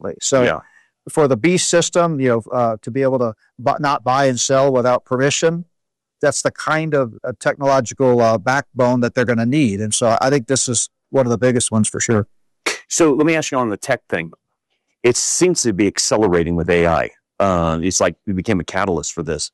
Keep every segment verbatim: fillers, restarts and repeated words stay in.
efficiently. So Yeah. for the beast system, you know, uh, to be able to bu- not buy and sell without permission, that's the kind of uh, technological uh, backbone that they're going to need. And so I think this is one of the biggest ones for sure. So let me ask you on the tech thing. It seems to be accelerating with A I. Uh, it's like we became a catalyst for this.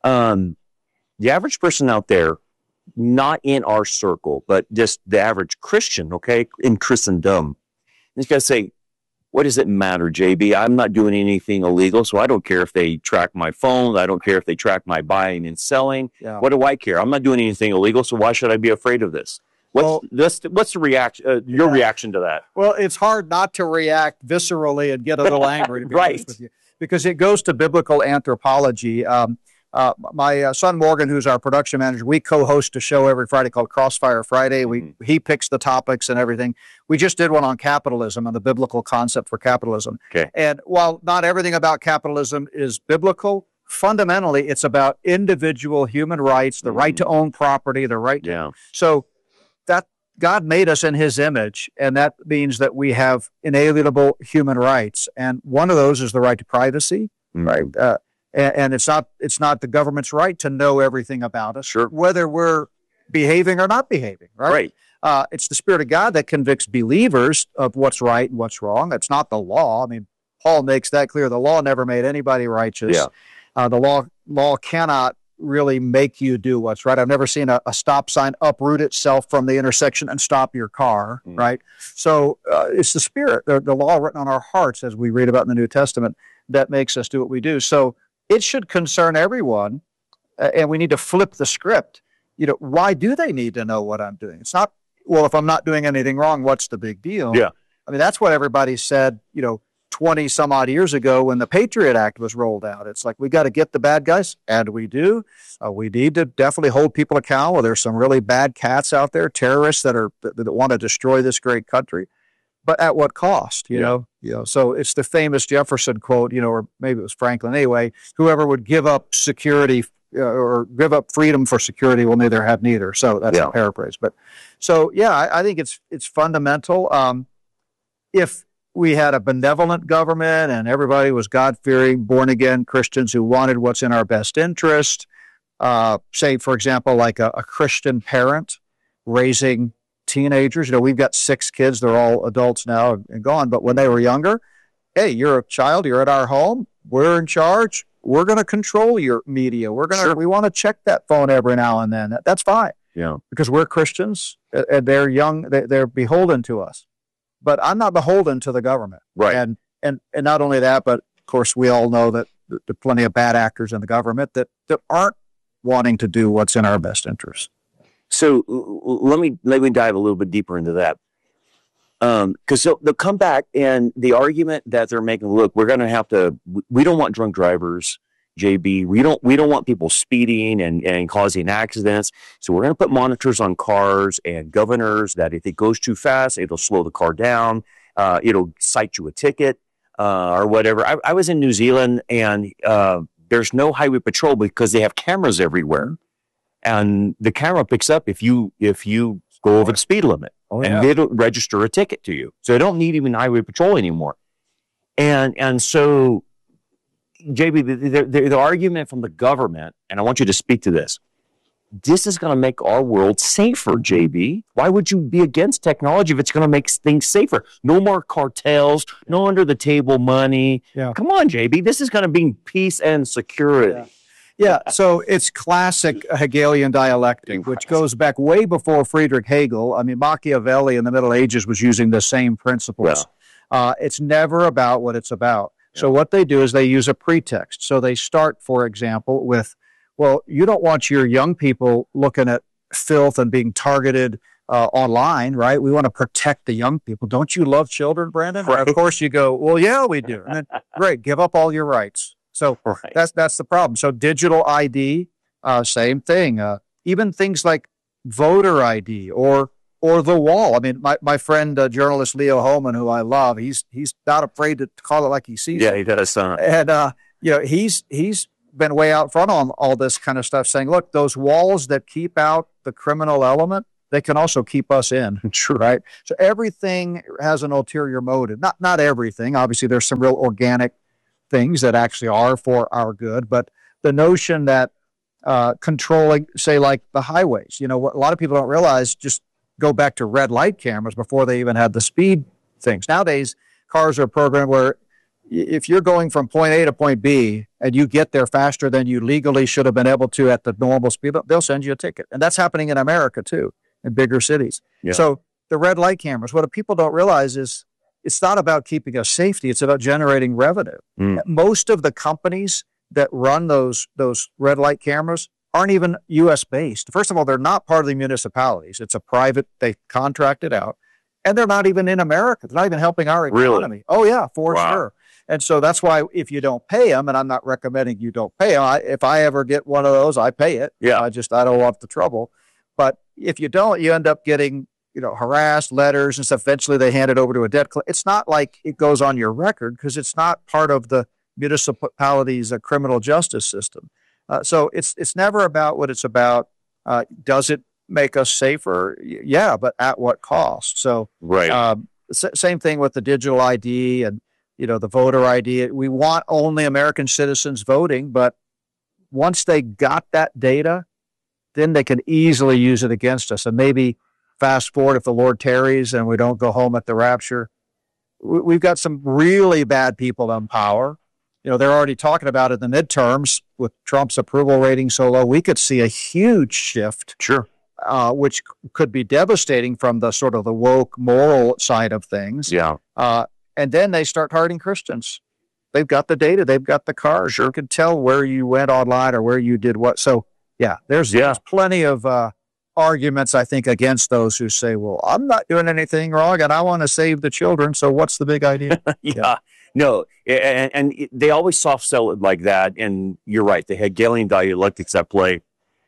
Um, the average person out there, not in our circle, but just the average Christian, okay, in Christendom, this guy say, what does it matter, J B? I'm not doing anything illegal, so I don't care if they track my phone. I don't care if they track my buying and selling. Yeah. What do I care? I'm not doing anything illegal, so why should I be afraid of this? What's Well, this, what's the reaction? Uh, your Yeah. reaction to that? Well, it's hard not to react viscerally and get a little angry, to be Right. honest with you, because it goes to biblical anthropology. Um, uh, my uh, son Morgan, who's our production manager, we co-host a show every Friday called Crossfire Friday. We Mhm. he picks the topics and everything. We just did one on capitalism and the biblical concept for capitalism. Okay. And while not everything about capitalism is biblical, fundamentally it's about individual human rights, the right to own property, the right to Yeah. So that God made us in his image, and that means that we have inalienable human rights. And one of those is the right to privacy, right? Uh, and, and it's not it's not the government's right to know everything about us, Sure. whether we're behaving or not behaving, right? Right. Uh, it's the Spirit of God that convicts believers of what's right and what's wrong. It's not the law. I mean, Paul makes that clear. The law never made anybody righteous. Yeah. Uh, the law law cannot really make you do what's right. I've never seen a, a stop sign uproot itself from the intersection and stop your car, Mm. right? So uh, it's the Spirit, the, the law written on our hearts, as we read about in the New Testament, that makes us do what we do. So it should concern everyone, uh, and we need to flip the script. You know, why do they need to know what I'm doing? It's not, well, if I'm not doing anything wrong, what's the big deal? Yeah. I mean, that's what everybody said, you know, twenty some odd years ago when the Patriot Act was rolled out. It's like, we got to get the bad guys, and we do. Uh, we need to definitely hold people accountable. There's some really bad cats out there, terrorists that are that, that want to destroy this great country, but at what cost? You Yeah. know, you know. So it's the famous Jefferson quote, you know, or maybe it was Franklin anyway. Whoever would give up security uh, or give up freedom for security will neither have neither. So that's Yeah. a paraphrase, but so yeah, I, I think it's it's fundamental. Um, if we had a benevolent government and everybody was God-fearing, born-again Christians who wanted what's in our best interest, uh, say, for example, like a, a Christian parent raising teenagers. You know, we've got six kids. They're all adults now and gone. But when they were younger, hey, you're a child. You're at our home. We're in charge. We're going to control your media. We're going to, Sure. we want to check that phone every now and then. That, that's fine Yeah. because we're Christians and they're young. They, they're beholden to us. But I'm not beholden to the government. Right. And and and not only that, but of course we all know that there are plenty of bad actors in the government that, that aren't wanting to do what's in our best interest. So l- l- let me let me dive a little bit deeper into that, because they'll, they'll come back and the argument that they're making. Look, we're going to have to. We don't want drunk drivers, J B. We don't. We don't want people speeding and, and causing accidents. So we're going to put monitors on cars and governors that if it goes too fast, it'll slow the car down. Uh, it'll cite you a ticket uh, or whatever. I, I was in New Zealand and uh, there's no highway patrol because they have cameras everywhere, and the camera picks up if you if you go over the speed limit, Oh, and it'll register a ticket to you. So they don't need even highway patrol anymore. And and so. J B, the, the, the, the argument from the government, and I want you to speak to this, this is going to make our world safer, J B. Why would you be against technology if it's going to make things safer? No more cartels, no under-the-table money. Yeah. Come on, J B. This is going to bring peace and security. Yeah, so it's classic Hegelian dialectic, which goes back way before Friedrich Hegel. I mean, Machiavelli in the Middle Ages was using the same principles. Uh, it's never about what it's about. So what they do is they use a pretext. So they start, for example, with, well, you don't want your young people looking at filth and being targeted uh, online, right? We want to protect the young people. Don't you love children, Brandon? Right. And of course you go, well, yeah, we do. And then, great, give up all your rights. So Right. that's that's the problem. So digital I D, uh, same thing. Uh, even things like voter I D or or the wall. I mean, my, my friend, uh, journalist Leo Holman, who I love, he's he's not afraid to call it like he sees Yeah, it. he does. Uh, And, uh, you know, he's he's been way out front on all this kind of stuff, saying, look, those walls that keep out the criminal element, they can also keep us in. Sure. Right? So everything has an ulterior motive. Not not everything. Obviously, there's some real organic things that actually are for our good, but the notion that uh, controlling, say, like the highways, you know, what a lot of people don't realize, just go back to red light cameras before they even had the speed things. Nowadays, cars are programmed where if you're going from point A to point B and you get there faster than you legally should have been able to at the normal speed, they'll send you a ticket. And that's happening in America too, in bigger cities. Yeah. So the red light cameras, what people don't realize is it's not about keeping us safety. It's about generating revenue. Mm. Most of the companies that run those, those red light cameras aren't even U S based. First of all, they're not part of the municipalities. It's a private, they contract it out. And they're not even in America. They're not even helping our economy. Really? Oh, yeah, for Wow. sure. And so that's why if you don't pay them, and I'm not recommending you don't pay them, I, if I ever get one of those, I pay it. Yeah. I just, I don't want the trouble. But if you don't, you end up getting, you know, harassed, letters and stuff. Eventually they hand it over to a debt collector. It's not like it goes on your record because it's not part of the municipality's uh, criminal justice system. Uh, so it's it's never about what it's about. Uh, does it make us safer? Yeah, but at what cost? So Right. um, s- same thing with the digital I D and, you know, the voter I D. We want only American citizens voting, but once they got that data, then they can easily use it against us. And maybe fast forward, if the Lord tarries and we don't go home at the rapture, we- we've got some really bad people in power. You know, they're already talking about it in the midterms with Trump's approval rating so low. We could see a huge shift, Sure. uh, which c- could be devastating from the sort of the woke moral side of things. Yeah. Uh, and then they start hurting Christians. They've got the data. They've got the cars. Sure. You can tell where you went online or where you did what. So, yeah, there's, Yeah. there's plenty of uh, arguments, I think, against those who say, well, I'm not doing anything wrong and I want to save the children. So what's the big idea? Yeah. No, and, and it- they always soft sell it like that. And you're right. They had Hegelian dialectics at play.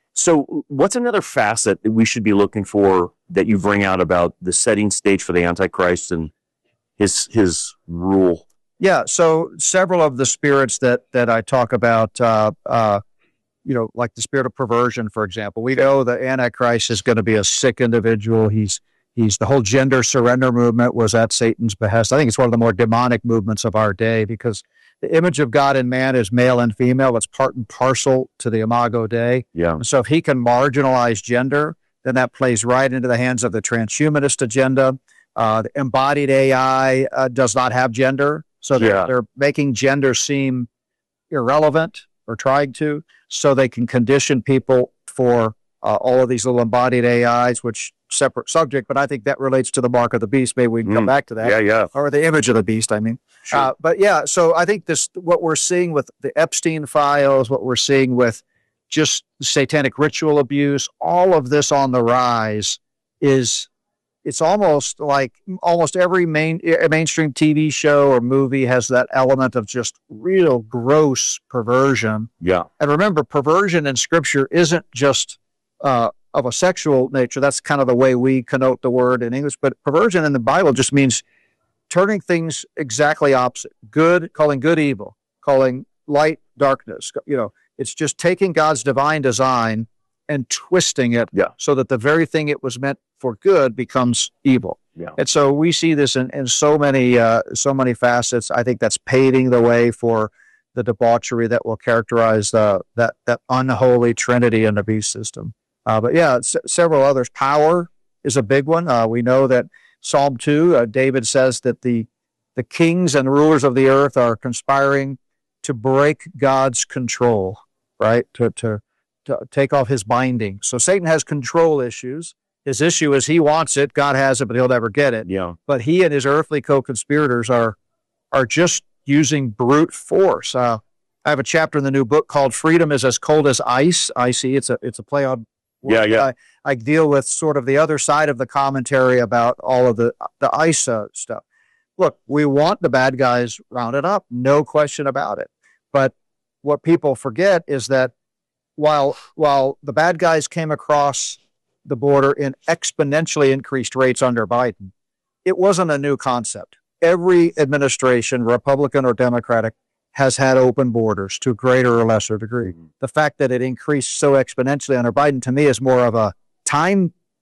So what's another facet that we should be looking for that you bring out about the setting stage for the Antichrist and his his rule? Yeah, so several of the spirits that that I talk about, uh, uh, you know, like the spirit of perversion, for example. We know the Antichrist is going to be a sick individual. He's he's the whole gender surrender movement was at Satan's behest. I think it's one of the more demonic movements of our day because the image of God in man is male and female. It's part and parcel to the Imago Dei. Yeah. And so if he can marginalize gender, then that plays right into the hands of the transhumanist agenda. Uh, the embodied A I uh, does not have gender. So they're, Yeah. they're making gender seem irrelevant or trying to, so they can condition people for uh, all of these little embodied A Is, which separate subject, but I think that relates to the mark of the beast. Maybe we can come Mm. back to that. Yeah, yeah. Or the image of the beast, I mean. Sure. Uh, but yeah, so I think this, what we're seeing with the Epstein files, what we're seeing with just satanic ritual abuse, all of this on the rise is, it's almost like almost every main eh, mainstream T V show or movie has that element of just real gross perversion. Yeah. And remember, perversion in scripture isn't just uh, of a sexual nature. That's kind of the way we connote the word in English. But perversion in the Bible just means turning things exactly opposite. Good, calling good evil, calling light darkness. You know, it's just taking God's divine design and twisting it Yeah. so that the very thing it was meant for good becomes evil. Yeah. And so we see this in, in so many uh, so many facets. I think that's paving the way for the debauchery that will characterize uh, that that unholy trinity in the beast system. Uh, but yeah, s- several others. Power is a big one. Uh, we know that Psalm two, uh, David says that the the kings and rulers of the earth are conspiring to break God's control, right? To to to take off his binding. So Satan has control issues. His issue is he wants it. God has it, but he'll never get it. Yeah. But he and his earthly co-conspirators are are just using brute force. Uh, I have a chapter in the new book called "Freedom is as Cold as Ice." Icy. It's a it's a play on. Yeah, yeah. I, I deal with sort of the other side of the commentary about all of the the ice uh, stuff. Look, we want the bad guys rounded up, no question about it. But what people forget is that while while the bad guys came across the border in exponentially increased rates under Biden, it wasn't a new concept. Every administration, Republican or Democratic, has had open borders to a greater or lesser degree. Mhm. The fact that it increased so exponentially under Biden, to me, is more of a time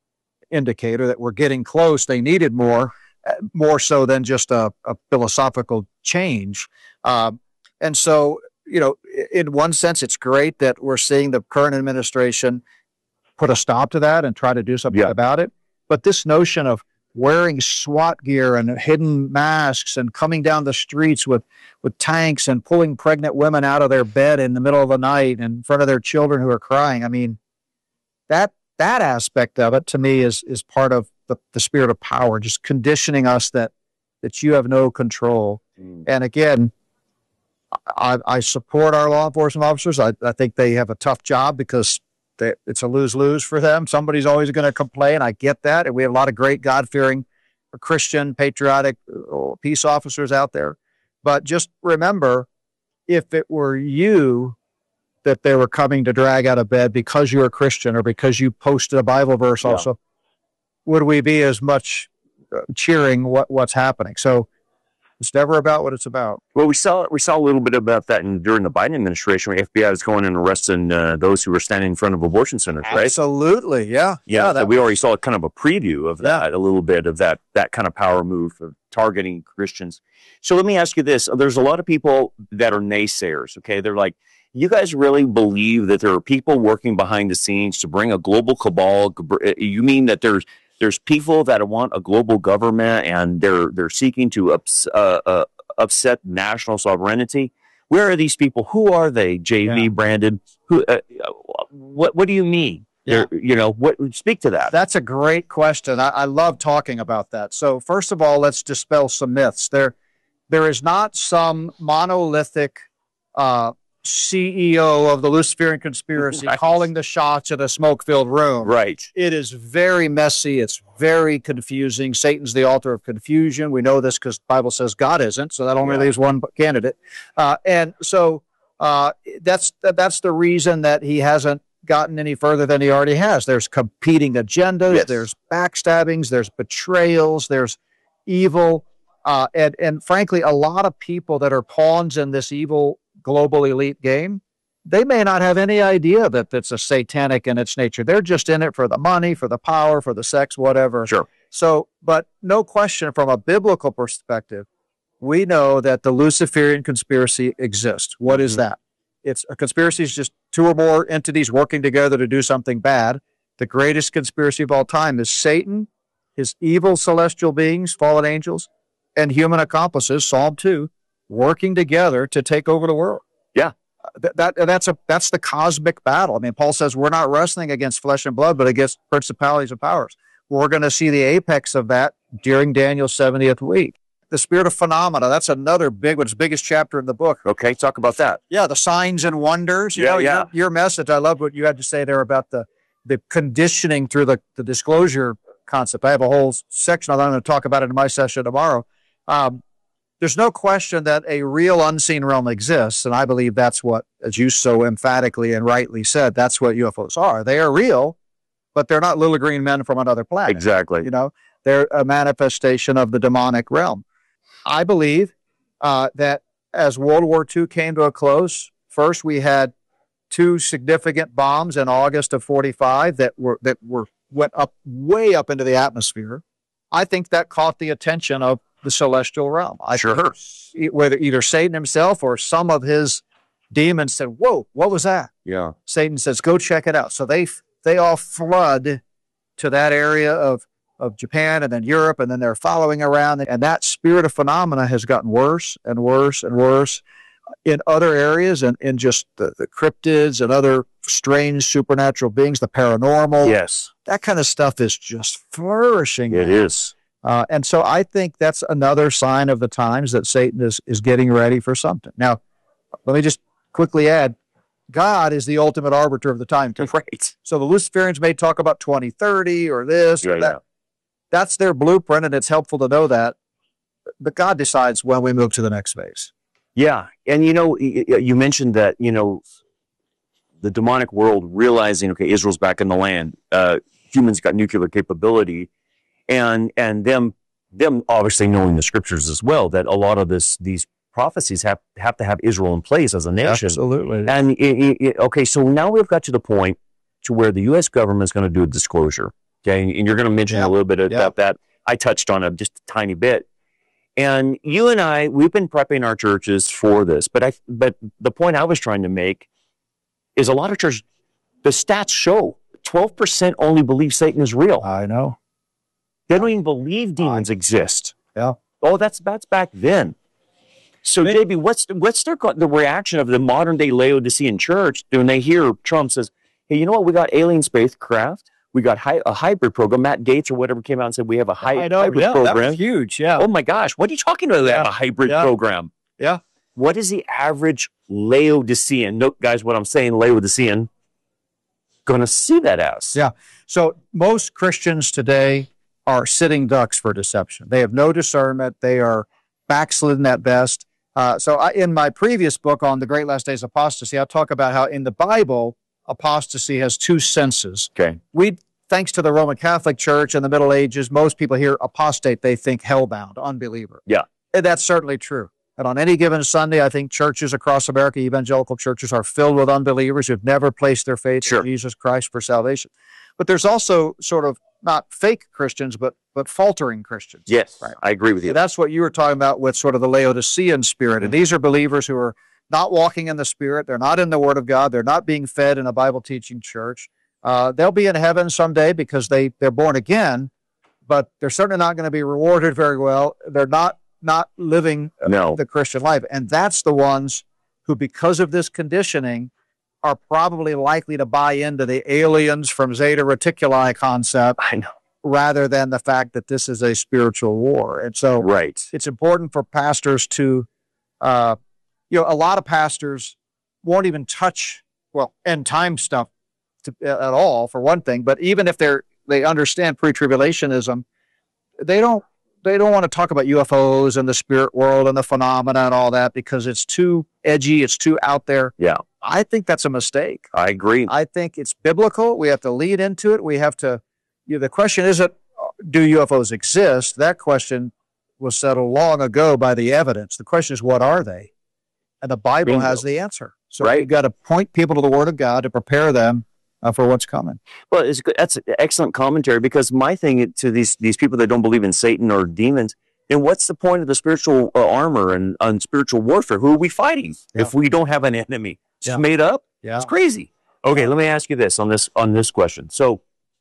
indicator that we're getting close. They needed more, uh, more so than just a, a philosophical change. Um, and so, you know, in one sense, it's great that we're seeing the current administration put a stop to that and try to do something Yeah. about it. But this notion of wearing SWAT gear and hidden masks and coming down the streets with, with tanks and pulling pregnant women out of their bed in the middle of the night in front of their children who are crying. I mean, that that aspect of it to me is is part of the, the spirit of power, just conditioning us that that you have no control. Mm. And again, I, I support our law enforcement officers. I, I think they have a tough job because they, it's a lose-lose for them. Somebody's always going to complain. I get that. And we have a lot of great God-fearing, Christian, patriotic peace officers out there. But just remember, if it were you that they were coming to drag out of bed because you're a Christian or because you posted a Bible verse Yeah. also, would we be as much cheering what, what's happening? So it's never about what it's about. Well, we saw we saw a little bit about that in, during the Biden administration, where F B I was going and arresting uh, those who were standing in front of abortion centers, right? Absolutely, yeah, Yeah, yeah. that, we already saw kind of a preview of that, Yeah. a little bit of that that kind of power move of targeting Christians. So let me ask you this: there's a lot of people that are naysayers. Okay, they're like, you guys really believe that there are people working behind the scenes to bring a global cabal? You mean that there's There's people that want a global government and they're they're seeking to ups, uh, uh, upset national sovereignty? Where are these people? Who are they? J V Yeah. branded? Who? Uh, what? What do you mean? Yeah. They're, you know, what? Speak to that. That's a great question. I, I love talking about that. So first of all, let's dispel some myths. There, there is not some monolithic uh, C E O of the Luciferian conspiracy Right. calling the shots in a smoke-filled room. Right. It is very messy. It's very confusing. Satan's the author of confusion. We know this because the Bible says God isn't, so that only Yeah. leaves one candidate. Uh, and so uh, that's that's the reason that he hasn't gotten any further than he already has. There's competing agendas. Yes. There's backstabbings. There's betrayals. There's evil. Uh, and, and frankly, a lot of people that are pawns in this evil global elite game, they may not have any idea that that's a satanic in its nature. They're just in it for the money, for the power, for the sex, whatever. Sure. So, but no question, from a biblical perspective, we know that the Luciferian conspiracy exists. What is Mhm. that? It's a conspiracy is just two or more entities working together to do something bad. The greatest conspiracy of all time is Satan, his evil celestial beings, fallen angels, and human accomplices, Psalm two, working together to take over the world. Yeah. That, that that's a that's the cosmic battle. I mean, Paul says we're not wrestling against flesh and blood, but against principalities and powers. We're going to see the apex of that during Daniel's seventieth week. The spirit of phenomena, that's another big one. It's the biggest chapter in the book. Okay. Talk about that. Yeah, the signs and wonders. You Yeah, know, yeah. Your, your message, I love what you had to say there about the, the conditioning through the, the disclosure concept. I have a whole section on that. I'm going to talk about it in my session tomorrow. Um, There's no question that a real unseen realm exists, and I believe that's what, as you so emphatically and rightly said, that's what U F Os are. They are real, but they're not little green men from another planet. Exactly. You know, they're a manifestation of the demonic realm. I believe uh, that as World War Two came to a close, first we had two significant bombs in August of forty-five that were that were went up way up into the atmosphere. I think that caught the attention of the celestial realm. I Sure. think whether either Satan himself or some of his demons said, "Whoa, what was that?" Yeah. Satan says, "Go check it out." So they they all flood to that area of of Japan and then Europe, and then they're following around, and that spirit of phenomena has gotten worse and worse and worse in other areas, and in just the, the cryptids and other strange supernatural beings, the paranormal. Yes. That kind of stuff is just flourishing. It is. Uh, and so I think that's another sign of the times that Satan is, is getting ready for something. Now, let me just quickly add, God is the ultimate arbiter of the time. too. Right. So the Luciferians may talk about twenty thirty or this Yeah, or that. yeah. That's their blueprint, and it's helpful to know that. But God decides when we move to the next phase. Yeah. And, you know, y- y- you mentioned that, you know, the demonic world realizing, okay, Israel's back in the land. Uh, humans got nuclear capability. And and them them obviously knowing the scriptures as well, that a lot of this these prophecies have, have to have Israel in place as a nation. Absolutely. And, it, it, it- okay, so now we've got to the point to where the U S government is going to do a disclosure. Okay, and you're going to mention Yeah. a little bit about Yeah. that. I touched on it just a tiny bit. And you and I, we've been prepping our churches for this. But I, but the point I was trying to make is a lot of churches, the stats show twelve percent only believe Satan is real. I know. They don't even believe demons exist. Yeah. Oh, that's that's back then. So, They- J B, what's what's their co- the reaction of the modern day Laodicean church when they hear Trump says, "Hey, you know what? We got alien spacecraft. We got hy- a hybrid program." Matt Gates or whatever came out and said we have a hy- I know. hybrid Yeah, that program. was huge. Yeah. Oh my gosh, what are you talking about? That Yeah. a hybrid Yeah. program? Yeah. What is the average Laodicean? Note, guys, what I'm saying, Laodicean, going to see that as? Yeah. So most Christians today are sitting ducks for deception. They have no discernment. They are backslidden at best. Uh, so I, in my previous book on the Great Last Days Apostasy, I talk about how in the Bible, apostasy has two senses. Okay. We, thanks to the Roman Catholic Church in the Middle Ages, most people hear apostate, they think hellbound, unbeliever. Yeah. And that's certainly true. And on any given Sunday, I think churches across America, evangelical churches, are filled with unbelievers who've never placed their faith Sure. in Jesus Christ for salvation. But there's also sort of not fake Christians, but but faltering Christians. Yes, Right. I agree with you. That's what you were talking about with sort of the Laodicean spirit. And these are believers who are not walking in the Spirit. They're not in the Word of God. They're not being fed in a Bible teaching church. Uh, they'll be in heaven someday because they, they're born again, but they're certainly not going to be rewarded very well. They're not not living No. the Christian life. And that's the ones who, because of this conditioning, are probably likely to buy into the aliens from Zeta Reticuli concept I know. rather than the fact that this is a spiritual war. And so Right. it's important for pastors to, uh, you know, a lot of pastors won't even touch, well, end time stuff to, at all, for one thing. But even if they're, they understand pre-tribulationism, they don't, they don't want to talk about U F Os and the spirit world and the phenomena and all that because it's too edgy, it's too out there. Yeah, I think that's a mistake. I agree. I think it's biblical. We have to lead into it. We have to, you know, the question isn't, do U F Os exist? That question was settled long ago by the evidence. The question is, what are they? And the Bible Bingo. has the answer. So Right. you've got to point people to the Word of God to prepare them uh, for what's coming. Well, it's good. That's excellent commentary because my thing to these these people that don't believe in Satan or demons, then what's the point of the spiritual uh, armor and, and spiritual warfare? Who are we fighting Yeah. if we don't have an enemy? It's Yeah. just made up. Yeah. It's crazy. Okay, let me ask you this on this on this question. So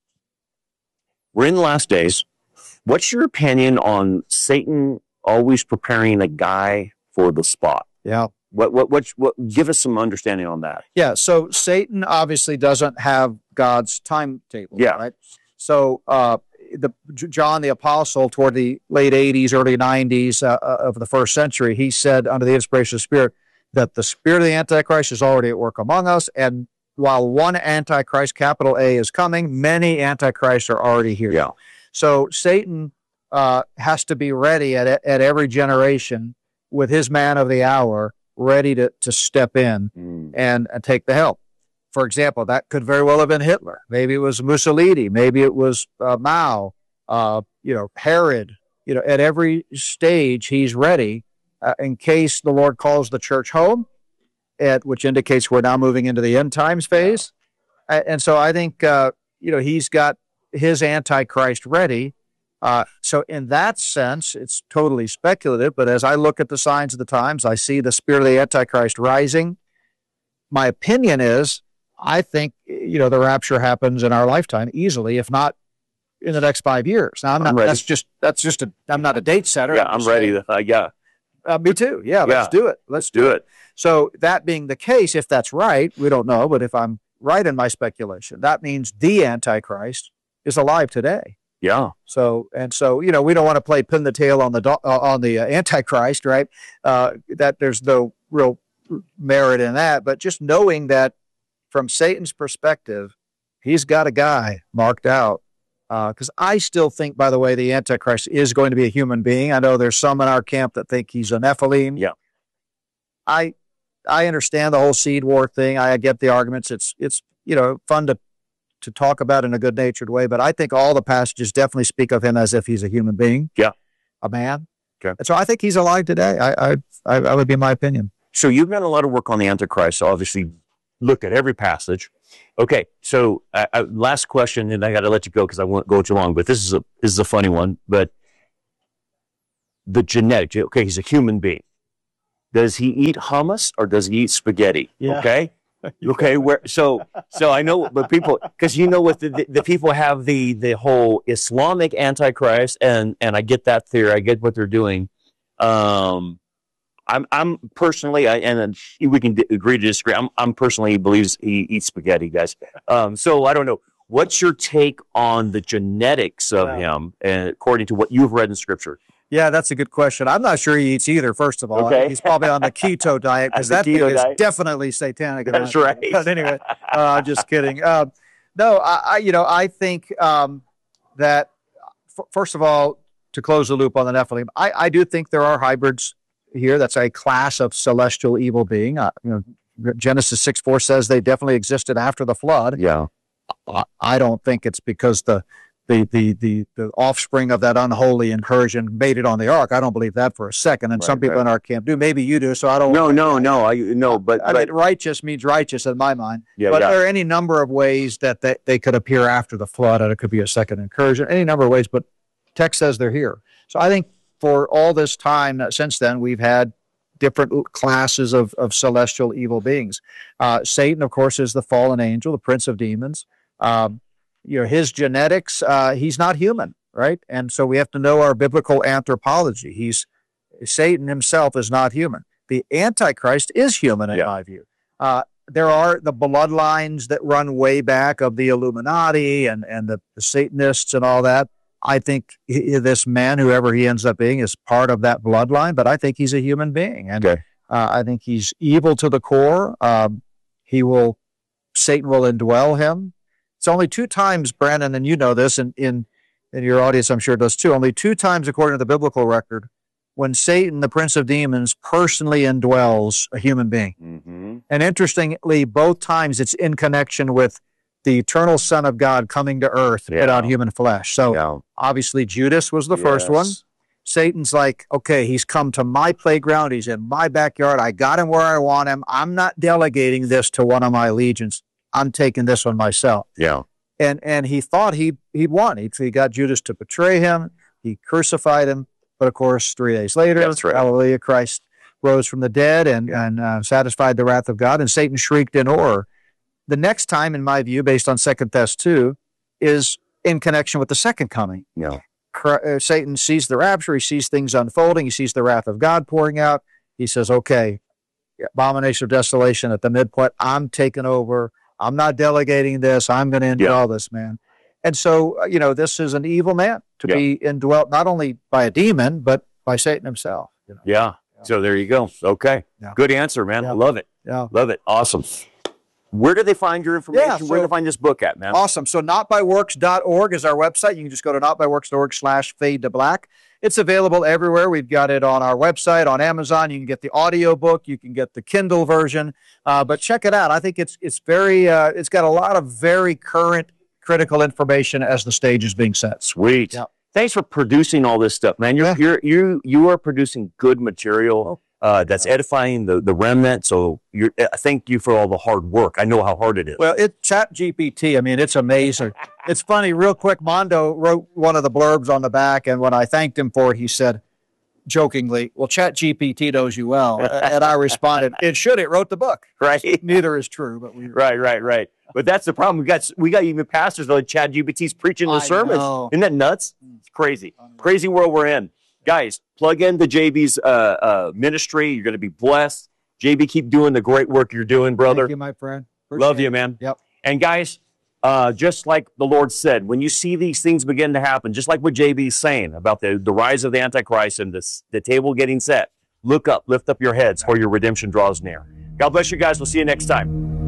we're in the last days. What's your opinion on Satan always preparing a guy for the spot? Yeah. What what what, what give us some understanding on that? Yeah. So Satan obviously doesn't have God's timetable. Yeah. Right. So uh, the J- John the Apostle, toward the late eighties, early nineties uh, uh, of the first century, he said under the inspiration of the Spirit that the spirit of the Antichrist is already at work among us, and while one Antichrist, capital A, is coming, many Antichrists are already here. Yeah. So Satan uh, has to be ready at at every generation with his man of the hour, ready to to step in Mm. and, and take the help. For example, that could very well have been Hitler. Maybe it was Mussolini. Maybe it was uh, Mao. Uh, you know, Herod. You know, at every stage, he's ready uh, in case the Lord calls the church home, at which indicates we're now moving into the end times phase. A- And so I think uh, you know he's got his Antichrist ready. Uh, so in that sense, it's totally speculative. But as I look at the signs of the times, I see the spirit of the Antichrist rising. My opinion is, I think you know the rapture happens in our lifetime easily, if not in the next five years. Now I'm not. I'm ready. That's just that's just a. I'm not a date setter. Yeah, I'm just ready. saying, To, uh, yeah, Uh, me too. Yeah, let's Yeah. do it. Let's do it. So that being the case, if that's right, we don't know. But if I'm right in my speculation, that means the Antichrist is alive today. Yeah, So and so, you know, we don't want to play pin the tail on the do- uh, on the uh, Antichrist, right? Uh, that there's no real merit in that, but just knowing that from Satan's perspective, he's got a guy marked out. Because I still think, by the way, the Antichrist is going to be a human being. I know there's some in our camp that think he's a Nephilim. Yeah. I I understand the whole seed war thing. I get the arguments. It's it's you know fun to to talk about in a good natured way, but I think all the passages definitely speak of him as if he's a human being. Yeah. A man. Okay. And so I think he's alive today. I I I, I would be my opinion. So you've done a lot of work on the Antichrist. So obviously, look at every passage. Okay, so uh, uh, last question, and I got to let you go because I won't go too long. But this is a this is a funny one. But the genetic, okay, he's a human being. Does he eat hummus or does he eat spaghetti? Yeah. Okay, okay. Where so so I know, but people, because you know what the, the the people have the the whole Islamic Antichrist, and and I get that theory. I get what they're doing. Um, I'm, I'm personally, I, and we can d- agree to disagree. I'm, I'm personally he believes he eats spaghetti, guys. Um, so I don't know. What's your take on the genetics of Wow. him, and according to what you've read in Scripture? Yeah, that's a good question. I'm not sure he eats either, first of all. Okay. He's probably on the keto diet because The that keto thing is diet. definitely satanic. That's right. But anyway, uh, just kidding. Uh, no, I, I, you know, I think um, that, f- first of all, to close the loop on the Nephilim, I, I do think there are hybrids here. That's a class of celestial evil being. Uh, you know, Genesis six four says they definitely existed after the flood. Yeah. I, I don't think it's because the the, the the the offspring of that unholy incursion made it on the ark. I don't believe that for a second. And Right, some people right. in our camp do. Maybe you do. So I don't. No, no, no. I no, but, I but mean, righteous means righteous in my mind. yeah, But yeah. there are any number of ways that they, they could appear after the flood, and it could be a second incursion. Any number of ways. But text says they're here. So I think for all this time uh, since then, we've had different classes of, of celestial evil beings. Uh, Satan, of course, is the fallen angel, the prince of demons. Um, you know, his genetics, uh, he's not human, right? And so we have to know our biblical anthropology. He's Satan himself is not human. The Antichrist is human, in Yeah. my view. Uh, there are the bloodlines that run way back of the Illuminati and, and the, the Satanists and all that. I think he, this man, whoever he ends up being, is part of that bloodline, but I think he's a human being. And Okay. uh, I think he's evil to the core. Um, he will, Satan will indwell him. It's only two times, Brandon, and you know this, and in, in your audience, I'm sure does too, only two times, according to the biblical record, when Satan, the prince of demons, personally indwells a human being. Mm-hmm. And interestingly, both times it's in connection with the eternal Son of God coming to earth Yeah. without human flesh. So Yeah. obviously Judas was the first one. Yes. Satan's like, okay, he's come to my playground. He's in my backyard. I got him where I want him. I'm not delegating this to one of my legions. I'm taking this one myself. Yeah. And and he thought he he won. He, he got Judas to betray him. He crucified him. But of course, three days later, That's right. hallelujah, Christ rose from the dead and, Yeah. and uh, satisfied the wrath of God. And Satan shrieked in horror. The next time, in my view, based on Second Thess two, is in connection with the second coming. Yeah. Uh, Satan sees the rapture. He sees things unfolding. He sees the wrath of God pouring out. He says, okay, abomination of desolation at the midpoint. I'm taking over. I'm not delegating this. I'm going to indwell this man. And so, uh, you know, this is an evil man to Yeah. be indwelt not only by a demon, but by Satan himself. You know? Yeah. So there you go. Okay. Yeah. Good answer, man. Yeah. I love it. Yeah. Love it. Awesome. Where do they find your information? Yeah, Where do so- they find this book at, man? Awesome. So not by works dot org is our website. You can just go to not by works dot org slash fade to black. It's available everywhere. We've got it on our website, on Amazon. You can get the audio book. You can get the Kindle version. Uh, but check it out. I think it's it's very uh, it's got a lot of very current critical information as the stage is being set. Sweet. Yeah. Thanks for producing all this stuff, man. You're Yeah. you're you you are producing good material uh, that's edifying the the remnant. So you're uh, thank you for all the hard work. I know how hard it is. Well, it Chat G P T, I mean, it's amazing. It's funny, real quick, Mondo wrote one of the blurbs on the back, and when I thanked him for it, he said, jokingly, well, Chat G P T knows you well. And I responded, it should, it wrote the book. right. Neither is true, but we Right, right, right. But that's the problem. We got we got even pastors like Chad G P T's preaching the I sermons. know. Isn't that nuts? It's crazy. Crazy world we're in. Guys, plug into J B's uh, uh, ministry. You're going to be blessed. J B, keep doing the great work you're doing, brother. Thank you, my friend. Love Appreciate you, it. man. Yep. And guys, uh, just like the Lord said, when you see these things begin to happen, just like what J B's saying about the, the rise of the Antichrist and this, the table getting set, look up, lift up your heads, for your redemption draws near. God bless you guys. We'll see you next time.